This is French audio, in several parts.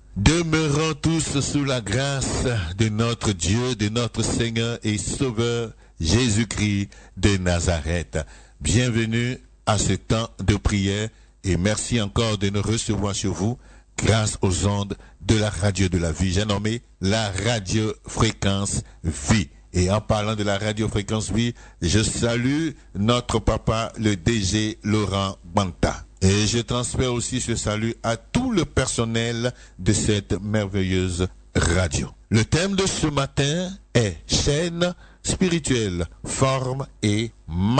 Demeurons tous sous la grâce de notre Dieu, de notre Seigneur et Sauveur Jésus-Christ de Nazareth. Bienvenue à ce temps de prière et merci encore de nous recevoir chez vous grâce aux ondes de la radio de la vie. J'ai nommé la radio fréquence vie. Et en parlant de la radio fréquence vie, je salue notre papa, le DG Laurent Banta. Et je transfère aussi ce salut à tout le personnel de cette merveilleuse radio. Le thème de ce matin est chaîne spirituelle, forme et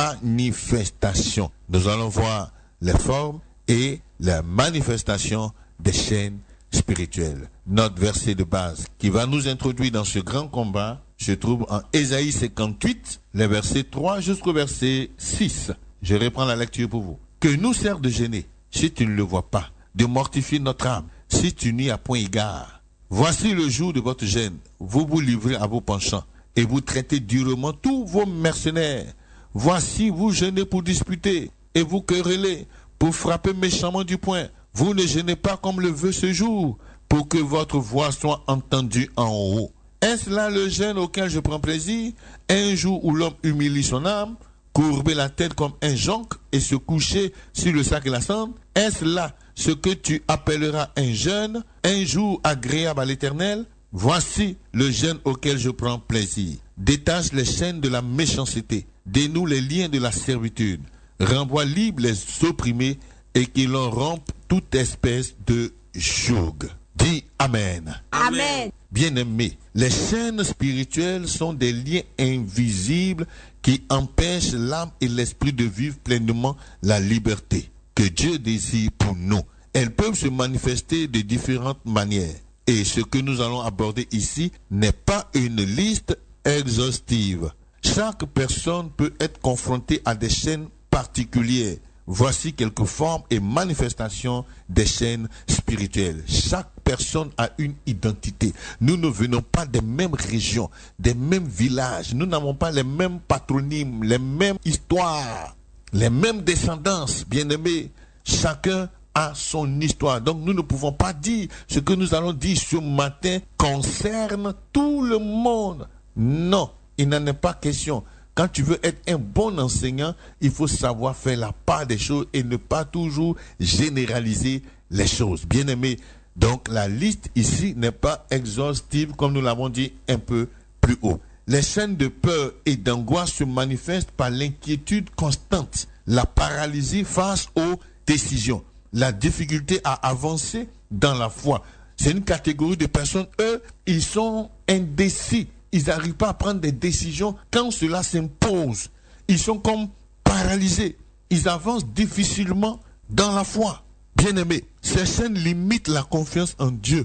manifestation. Nous allons voir les formes et la manifestation des chaînes spirituelles. Notre verset de base qui va nous introduire dans ce grand combat se trouve en Ésaïe 58, les versets 3 jusqu'au verset 6. Je reprends la lecture pour vous. Que nous sert de gêner, si tu ne le vois pas, de mortifier notre âme, si tu n'y as point égard. Voici le jour de votre gêne, vous vous livrez à vos penchants, et vous traitez durement tous vos mercenaires. Voici vous gênez pour disputer, et vous querellez, pour frapper méchamment du poing. Vous ne gênez pas comme le veut ce jour, pour que votre voix soit entendue en haut. Est-ce là le gêne auquel je prends plaisir, un jour où l'homme humilie son âme, courber la tête comme un jonc et se coucher sur le sac et la cendre? Est-ce là ce que tu appelleras un jeûne, un jour agréable à l'Éternel? Voici le jeûne auquel je prends plaisir. Détache les chaînes de la méchanceté, dénoue les liens de la servitude, renvoie libre les opprimés et qu'il en rompe toute espèce de joug. Dis Amen. Amen. Bien-aimés, les chaînes spirituelles sont des liens invisibles qui empêchent l'âme et l'esprit de vivre pleinement la liberté que Dieu désire pour nous. Elles peuvent se manifester de différentes manières. Et ce que nous allons aborder ici n'est pas une liste exhaustive. Chaque personne peut être confrontée à des chaînes particulières. Voici quelques formes et manifestations des chaînes spirituelles. Chaque personne a une identité. Nous ne venons pas des mêmes régions, des mêmes villages. Nous n'avons pas les mêmes patronymes, les mêmes histoires, les mêmes descendances. Bien-aimés, chacun a son histoire. Donc nous ne pouvons pas dire ce que nous allons dire ce matin concerne tout le monde. Non, il n'en est pas question. Quand tu veux être un bon enseignant, il faut savoir faire la part des choses et ne pas toujours généraliser les choses. Bien-aimés, donc la liste ici n'est pas exhaustive comme nous l'avons dit un peu plus haut. Les chaînes de peur et d'angoisse se manifestent par l'inquiétude constante, la paralysie face aux décisions, la difficulté à avancer dans la foi. C'est une catégorie de personnes, eux, ils sont indécis. Ils n'arrivent pas à prendre des décisions quand cela s'impose. Ils sont comme paralysés. Ils avancent difficilement dans la foi. Bien-aimés, ces chaînes limitent la confiance en Dieu.